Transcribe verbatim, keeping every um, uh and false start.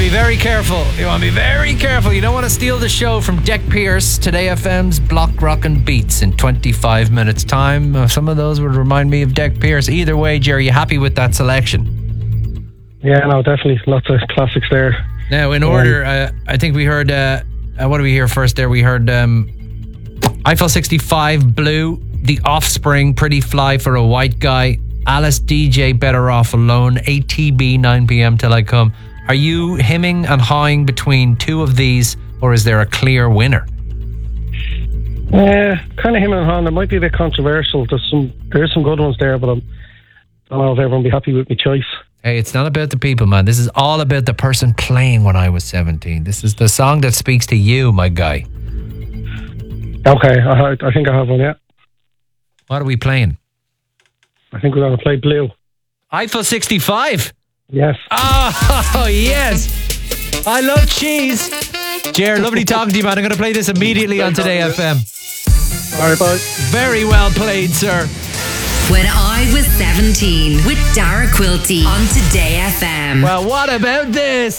to be very careful. You want to be very careful. You don't want to steal the show from Deck Pierce, Today F M's Block Rockin' Beats in twenty-five minutes time. Uh, some of those would remind me of Deck Pierce. Either way, Jerry, you happy with that selection? Yeah, no, definitely. Lots of classics there. Now, in order, uh, I think we heard, uh, uh, what do we hear first there? We heard um, Eiffel sixty-five, Blue, The Offspring, Pretty Fly for a White Guy, Alice D J, Better Off Alone, A T B, nine p.m. Till I Come. Are you hemming and hawing between two of these, or is there a clear winner? Uh, kind of him and Han. It might be a bit controversial. There's some, there's some good ones there, but I'm, I don't know if everyone will be happy with my choice. Hey, it's not about the people, man. This is all about the person playing when I was seventeen. This is the song that speaks to you, my guy. Okay, I, I think I have one, yeah. What are we playing? I think we're going to play Blue. Eiffel sixty-five? Yes. Oh, yes. I love cheese. Jer, lovely talking to you, man. I'm going to play this immediately on Today F M. All right, bye. Very well played, sir. When I Was seventeen with Dara Quilty on Today F M. Well, what about this?